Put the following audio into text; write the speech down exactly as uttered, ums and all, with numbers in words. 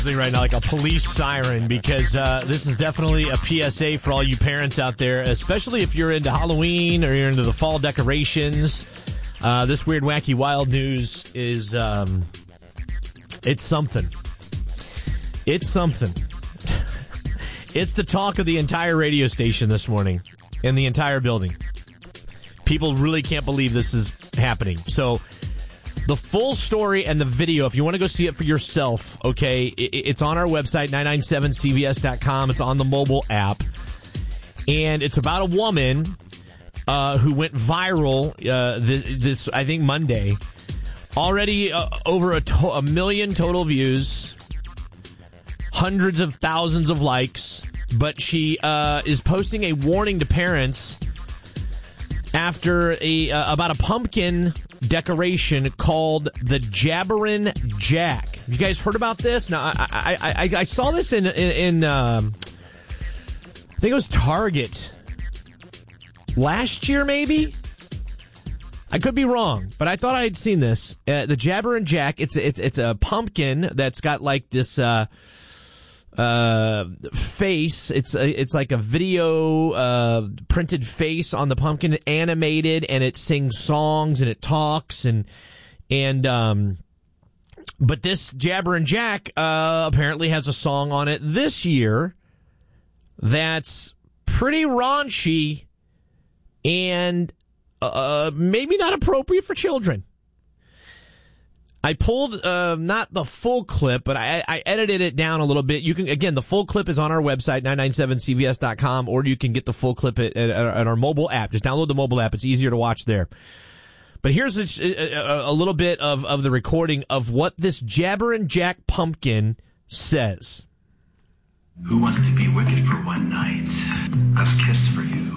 Right now, like a police siren, because uh, this is definitely a P S A for all you parents out there, especially if you're into Halloween or you're into the fall decorations. Uh, this weird, wacky, wild news is um, it's something. It's something. It's the talk of the entire radio station this morning in the entire building. People really can't believe this is happening. So the full story and the video, if you want to go see it for yourself, okay, it's on our website, nine nine seven C B S dot com. It's on the mobile app. And it's about a woman uh, who went viral uh, this, this, I think, Monday. Already uh, over a, to- a million total views, hundreds of thousands of likes. But she uh, is posting a warning to parents after a uh, about a pumpkin decoration called the Jabberin' Jack. You guys heard about this? Now, I I, I, I saw this in in, in um, I think it was Target last year, maybe. I could be wrong, but I thought I had seen this. Uh, the Jabberin' Jack. It's it's it's a pumpkin that's got like this uh, uh, face. It's a, it's like a video uh, printed face on the pumpkin, animated, and it sings songs and it talks and and um. But this Jabberin' Jack uh, apparently has a song on it this year that's pretty raunchy and uh, maybe not appropriate for children. I pulled uh, not the full clip, but I, I edited it down a little bit. You can, again, the full clip is on our website, nine nine seven C B S dot com, or you can get the full clip at, at, at our mobile app. Just download the mobile app. It's easier to watch there. But here's a, a, a little bit of, of the recording of what this Jabberin' Jack pumpkin says. Who wants to be with you for one night? A kiss for you.